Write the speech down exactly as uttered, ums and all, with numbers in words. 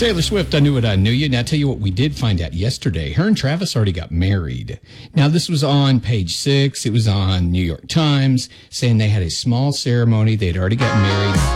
Taylor Swift, I Knew What I Knew You. Now, I'll tell you what we did find out yesterday. Her and Travis already got married. Now, this was on page six. It was on New York Times saying they had a small ceremony. They'd already got married.